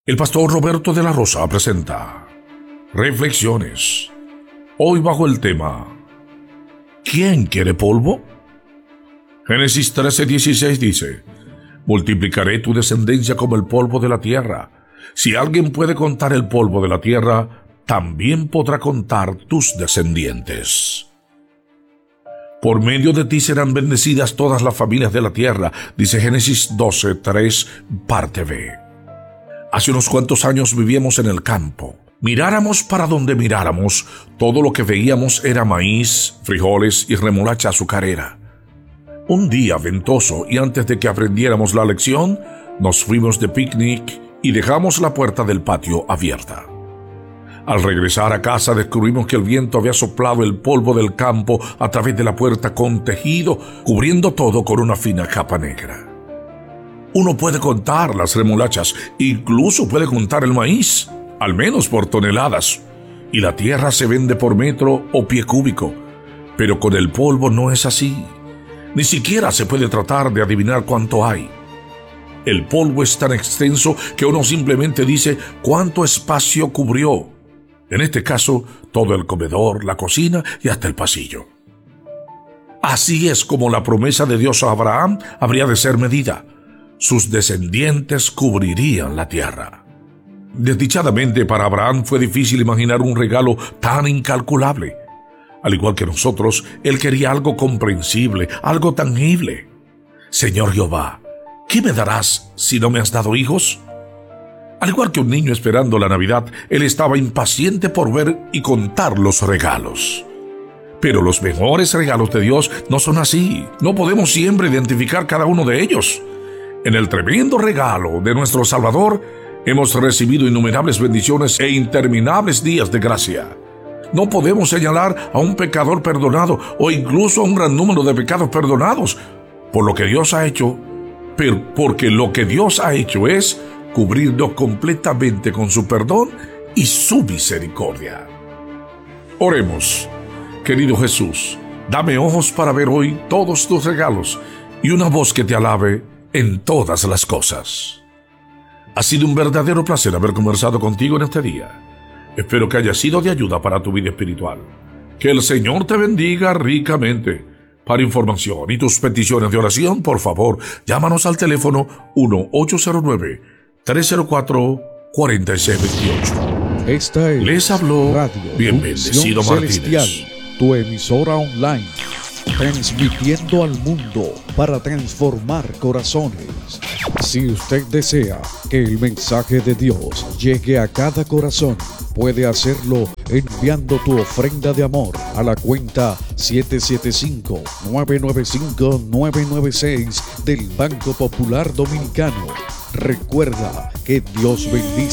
El pastor Roberto de la Rosa presenta Reflexiones. Hoy bajo el tema ¿Quién quiere polvo? Génesis 13:16 dice: multiplicaré tu descendencia como el polvo de la tierra. Si alguien puede contar el polvo de la tierra, también podrá contar tus descendientes. Por medio de ti serán bendecidas todas las familias de la tierra, dice Génesis 12:3, parte B. Hace unos cuantos años vivíamos en el campo. Miráramos para donde miráramos, todo lo que veíamos era maíz, frijoles y remolacha azucarera. Un día ventoso, y antes de que aprendiéramos la lección, nos fuimos de picnic y dejamos la puerta del patio abierta. Al regresar a casa descubrimos que el viento había soplado el polvo del campo a través de la puerta con tejido, cubriendo todo con una fina capa negra. Uno puede contar las remolachas, incluso puede contar el maíz, al menos por toneladas, y la tierra se vende por metro o pie cúbico, pero con el polvo no es así. Ni siquiera se puede tratar de adivinar cuánto hay. El polvo es tan extenso que uno simplemente dice cuánto espacio cubrió. En este caso, todo el comedor, la cocina y hasta el pasillo. Así es como la promesa de Dios a Abraham habría de ser medida. Sus descendientes cubrirían la tierra. Desdichadamente para Abraham fue difícil imaginar un regalo tan incalculable. Al igual que nosotros, él quería algo comprensible, algo tangible. Señor Jehová, ¿qué me darás si no me has dado hijos? Al igual que un niño esperando la Navidad, él estaba impaciente por ver y contar los regalos. Pero los mejores regalos de Dios no son así. No podemos siempre identificar cada uno de ellos. En el tremendo regalo de nuestro Salvador, hemos recibido innumerables bendiciones e interminables días de gracia. No podemos señalar a un pecador perdonado o incluso a un gran número de pecados perdonados por lo que Dios ha hecho, pero porque lo que Dios ha hecho es cubrirnos completamente con su perdón y su misericordia. Oremos. Querido Jesús, dame ojos para ver hoy todos tus regalos y una voz que te alabe en todas las cosas. Ha sido un verdadero placer haber conversado contigo en este día. Espero que haya sido de ayuda para tu vida espiritual. Que el Señor te bendiga ricamente. Para información y tus peticiones de oración, por favor, llámanos al teléfono 1-809-304-4628. Esta es Les habló Radio bien bendecido Celestial, Martínez, tu emisora online, transmitiendo al mundo para transformar corazones. Si usted desea que el mensaje de Dios llegue a cada corazón, puede hacerlo enviando tu ofrenda de amor a la cuenta 775-995-996 del Banco Popular Dominicano. Recuerda que Dios bendice